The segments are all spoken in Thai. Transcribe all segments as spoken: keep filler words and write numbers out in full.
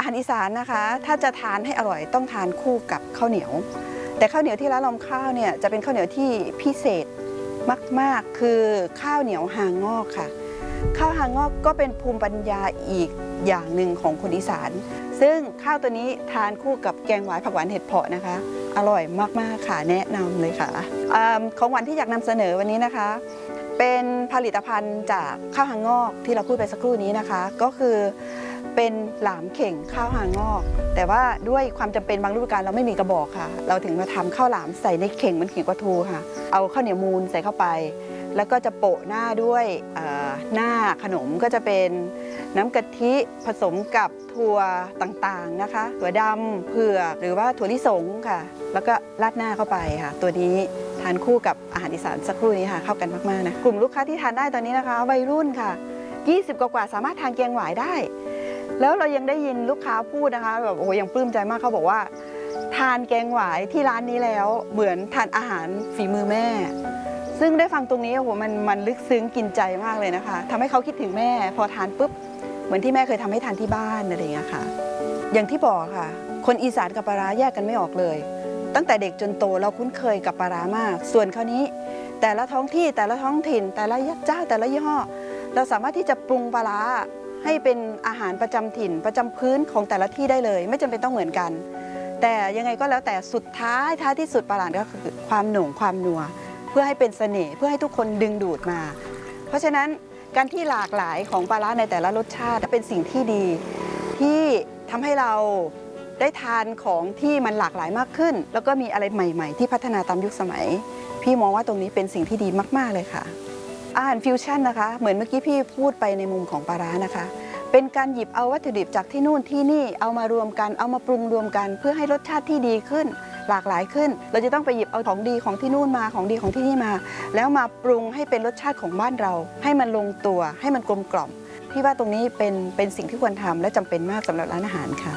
ารอีสานนะคะถ้าจะทานให้อร่อยต้องทานคู่กับข้าวเหนียวแต่ข้าวเหนียวที่ร้านลมข้าวเนี่ยจะเป็นข้าวเหนียวที่พิเศษมากๆคือข้าวเหนียวหางงอกค่ะข้าวหางงอกก็เป็นภูมิปัญญาอีกอย่างหนึ่งของคนอีสานซึ่งข้าวตัวนี้ทานคู่กับแกงหวายผักหวานเห็ดเผาะนะคะอร่อยมากๆค่ะแนะนำเลยค่ะของหวานที่อยากนำเสนอวันนี้นะคะเป็นผลิตภัณฑ์จากข้าวหางงอกที่เราพูดไปสักครู่นี้นะคะก็คือเป็นหลามเข่งข้าวหางงอกแต่ว่าด้วยความจำเป็นบางฤดูกาลเราไม่มีกระบอกค่ะเราถึงมาทำข้าวหลามใส่ในเข่งมันเข่งปลาทูค่ะเอาข้าวเหนียวมูนใส่เข้าไปแล้วก็จะโปะหน้าด้วยหน้าขนมก็จะเป็นน้ำกะทิผสมกับถั่วต่างๆนะคะถั่วดำเผือกหรือว่าถั่วลิสงค่ะแล้วก็ราดหน้าเข้าไปค่ะตัวนี้ทานคู่กับอาหารอีสานสักครู่นี้ค่ะเข้ากันมากๆนะกลุ่มลูกค้าที่ทานได้ตอนนี้นะคะวัยรุ่นค่ะยี่สิบกว่าๆสามารถทานแกงหวายได้แล้วเรายังได้ยินลูกค้าพูดนะคะแบบโอ้โหยังปลื้มใจมากเขาบอกว่าทานแกงหวายที่ร้านนี้แล้วเหมือนทานอาหารฝีมือแม่ซึ่งได้ฟังตรงนี้โอ้โหมันมันลึกซึ้งกินใจมากเลยนะคะทำให้เขาคิดถึงแม่พอทานปุ๊บเหมือนที่แม่เคยทำให้ทานที่บ้านอะไรอย่างเงี้ยค่ะอย่างที่บอกค่ะคนอีสานกับปลาร้าแยกกันไม่ออกเลยตั้งแต่เด็กจนโตเราคุ้นเคยกับปลาร้ามากส่วนคราวนี้แต่ละท้องที่แต่ละท้องถิ่นแต่ละเจ้าแต่ละยี่ห้อเราสามารถที่จะปรุงปลาร้าให้เป็นอาหารประจำถิ่นประจำพื้นของแต่ละที่ได้เลยไม่จำเป็นต้องเหมือนกันแต่ยังไงก็แล้วแต่สุดท้ายท้ายที่สุดปลาร้าก็คือความหน่งความนัวเพื่อให้เป็นเสน่ห์เพื่อให้ทุกคนดึงดูดมาเพราะฉะนั้นการที่หลากหลายของปลาร้าในแต่ละรสชาติเป็นสิ่งที่ดีที่ทำให้เราได้ทานของที่มันหลากหลายมากขึ้นแล้วก็มีอะไรใหม่ๆที่พัฒนาตามยุคสมัยพี่มองว่าตรงนี้เป็นสิ่งที่ดีมากๆเลยค่ะอาหารฟิวชั่นนะคะเหมือนเมื่อกี้พี่พูดไปในมุมของปลาร้านะคะเป็นการหยิบเอาวัตถุดิบจากที่นู่นที่นี่เอามารวมกันเอามาปรุงรวมกันเพื่อให้รสชาติที่ดีขึ้นหลากหลายขึ้นเราจะต้องไปหยิบเอาของดีของที่นู่นมาของดีของที่นี่มาแล้วมาปรุงให้เป็นรสชาติของบ้านเราให้มันลงตัวให้มันกลมกล่อมพี่ว่าตรงนี้เป็นเป็นสิ่งที่ควรทำและจำเป็นมากสำหรับร้านอาหารค่ะ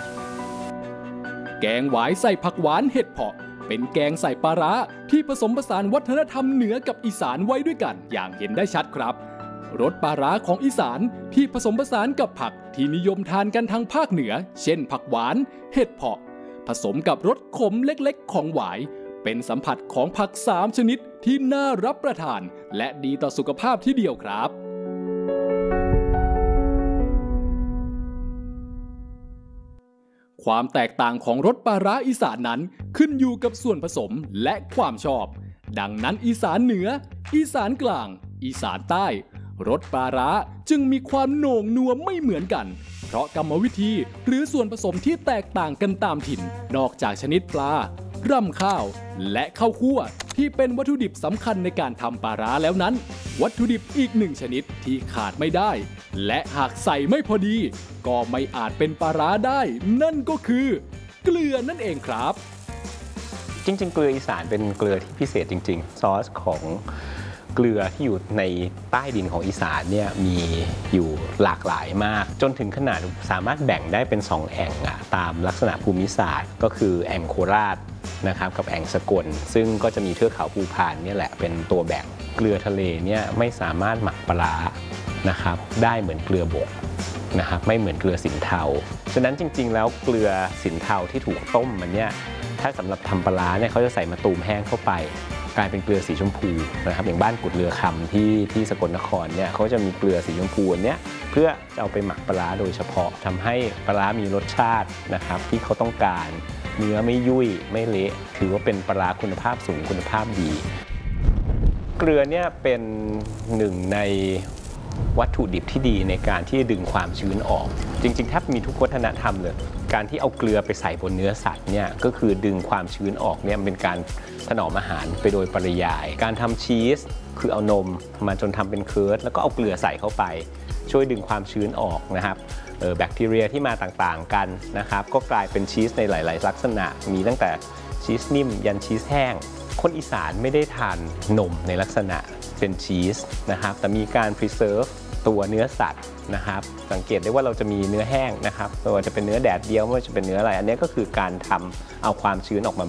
แกงหวายใส่ผักหวานเห็ดเผาะเป็นแกงใส่ปลาร้าที่ผสมผสานวัฒนธรรมเหนือกับอีสานไว้ด้วยกันอย่างเห็นได้ชัดครับรสปลาร้าของอีสานที่ผสมผสานกับผักที่นิยมทานกันทางภาคเหนือเช่นผักหวานเห็ดเผาะผสมกับรสขมเล็กๆของหวายเป็นสัมผัสของผักสามชนิดที่น่ารับประทานและดีต่อสุขภาพที่เดียวครับความแตกต่างของรสปลาร้าอีสานนั้นขึ้นอยู่กับส่วนผสมและความชอบดังนั้นอีสานเหนืออีสานกลางอีสานใต้รสปลาร้าจึงมีความโหน่งนัวไม่เหมือนกันเพราะกรรมวิธีหรือส่วนผสมที่แตกต่างกันตามถิ่นนอกจากชนิดปลารำข้าวและข้าวคั่วที่เป็นวัตถุดิบสำคัญในการทำปลาร้าแล้วนั้นวัตถุดิบอีกหนึ่งชนิดที่ขาดไม่ได้และหากใส่ไม่พอดีก็ไม่อาจเป็นปลาร้าได้นั่นก็คือเกลือนั่นเองครับจริงๆเกลืออีสานเป็นเกลือที่พิเศษจริงๆซอสของเกลือที่อยู่ในใต้ดินของอีสานเนี่ยมีอยู่หลากหลายมากจนถึงขนาดสามารถแบ่งได้เป็นสองแอ่งอะตามลักษณะภูมิศาสตร์ก็คือแอ่งโคราชนะครับกับแอ่งสกลซึ่งก็จะมีเทือกเขาภูพานนี่แหละเป็นตัวแบ่งเกลือทะเลเนี่ยไม่สามารถหมักปลานะครับได้เหมือนเกลือบกนะครับไม่เหมือนเกลือสินเทาฉะนั้นจริงๆแล้วเกลือสินเทาที่ถูกต้มมันเนี่ยถ้าสำหรับทำปลาเนี่ยเขาจะใส่มะตูมแห้งเข้าไปกลายเป็นเกลือสีชมพูนะครับอย่างบ้านกุดเรือคำที่ที่สกลนครเนี่ยเขาจะมีเกลือสีชมพูอันเนี้ยเพื่อจะเอาไปหมักปลาโดยเฉพาะทำให้ปลามีรสชาตินะครับที่เขาต้องการเนื้อไม่ยุ่ยไม่เละถือว่าเป็นปลาคุณภาพสูงคุณภาพดีเกลือเนี่ยเป็นหนึ่งในวัตถุดิบที่ดีในการที่จะดึงความชื้นออกจริงๆแทบมีทุกวัฒนธรรมเลยการที่เอาเกลือไปใส่บนเนื้อสัตว์เนี่ยก็คือดึงความชื้นออกเนี่ยเป็นการถนอมอาหารไปโดยปริยายการทำชีสคือเอานมมาจนทำเป็นเคิร์ดแล้วก็เอาเกลือใส่เข้าไปช่วยดึงความชื้นออกนะครับแบคทีเรียที่มาต่างๆกันนะครับก็กลายเป็นชีสในหลายๆลักษณะมีตั้งแต่ชีสนิ่มยันชีสแห้งคนอีสานไม่ได้ทานนมในลักษณะเป็นชีสนะครับแต่มีการ preserve ตัวเนื้อสัตว์นะครับสังเกตได้ว่าเราจะมีเนื้อแห้งนะครับไม่ว่าจะเป็นเนื้อแดดเดียวไม่ว่าจะเป็นเนื้ออะไรอันนี้ก็คือการทำเอาความชื้นออกมา